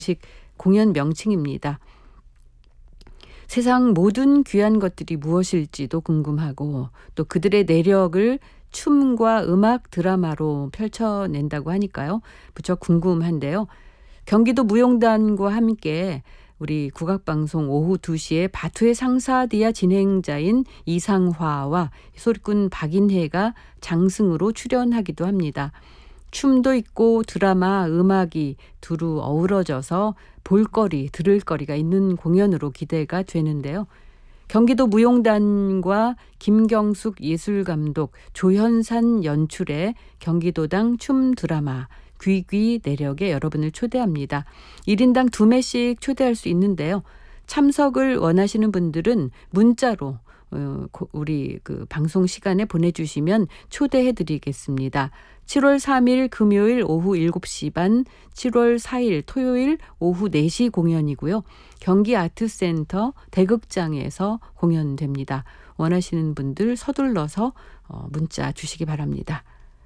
공연 명칭입니다. 세상 모든 귀한 것들이 무엇일지도 궁금하고 또 그들의 내력을 춤과 음악 드라마로 펼쳐낸다고 하니까요. 무척 궁금한데요. 경기도 무용단과 함께 우리 국악방송 오후 2시에 바투의 상사디아 진행자인 이상화와 소리꾼 박인혜가 장승으로 출연하기도 합니다. 춤도 있고 드라마, 음악이 두루 어우러져서 볼거리, 들을거리가 있는 공연으로 기대가 되는데요. 경기도 무용단과 김경숙 예술감독, 조현산 연출의 경기도당 춤 드라마 귀귀 내력에 여러분을 초대합니다. 1인당 2매씩 초대할 수 있는데요. 참석을 원하시는 분들은 문자로 우리 방송 시간에 보내주시면 초대해드리겠습니다. 7월 3일 금요일 오후 7시 반, 7월 4일 토요일 오후 4시 공연이고요. 경기 아트센터 대극장에서 공연됩니다. 원하시는 분들 서둘러서 문자 주시기 바랍니다.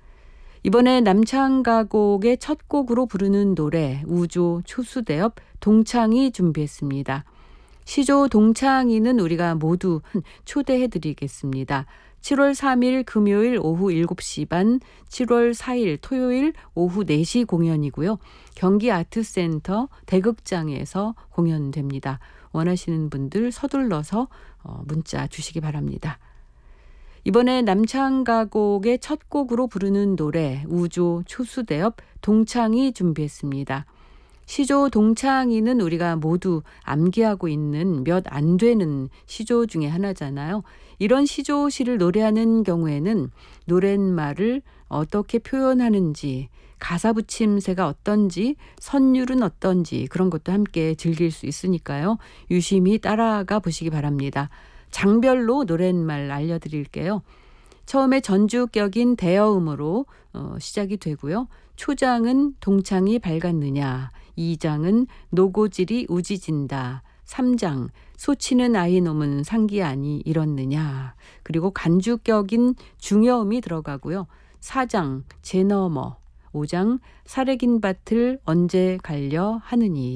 이번에 남창가곡의 첫 곡으로 부르는 노래 우조 초수대업 동창이 준비했습니다. 시조 동창이는 우리가 모두 초대해드리겠습니다. 7월 3일 금요일 오후 7시 반, 7월 4일 토요일 오후 4시 공연이고요. 경기 아트센터 대극장에서 공연됩니다. 원하시는 분들 서둘러서 문자 주시기 바랍니다. 이번에 남창가곡의 첫 곡으로 부르는 노래 우조 초수대업 동창이 준비했습니다. 시조 동창이는 우리가 모두 암기하고 있는 몇 안 되는 시조 중에 하나잖아요. 이런 시조시를 노래하는 경우에는 노랫말을 어떻게 표현하는지, 가사 붙임새가 어떤지, 선율은 어떤지 그런 것도 함께 즐길 수 있으니까요. 유심히 따라가 보시기 바랍니다. 장별로 노랫말 알려드릴게요. 처음에 전주격인 대여음으로 시작이 되고요. 초장은 동창이 밝았느냐, 2장은 노고질이 우지진다, 3장 소치는 아이놈은 상기아니 이렇느냐, 그리고 간주격인 중여음이 들어가고요. 4장 제 너머, 5장 사래긴 밭을 언제 갈려 하느니